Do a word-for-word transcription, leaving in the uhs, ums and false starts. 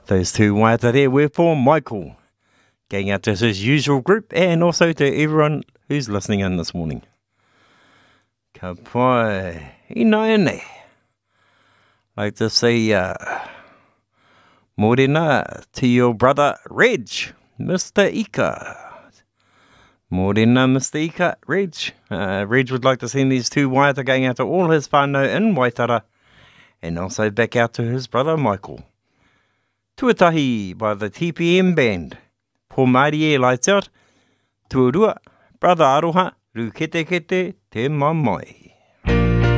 Those two waiata there were for Michael. Going out to his usual group and also to everyone who's listening in this morning. Ka pai, ina like to say uh, morena to your brother Reg, Mister Ika. Morena, Mister Ika, Reg. Uh, Reg would like to send these two waiata going out to all his whānau in Waitara and also back out to his brother Michael. Tuatahi by the T P M Band. Po Mārie lights out. Tuarua, brother Aroha, Rukete kete te mamai.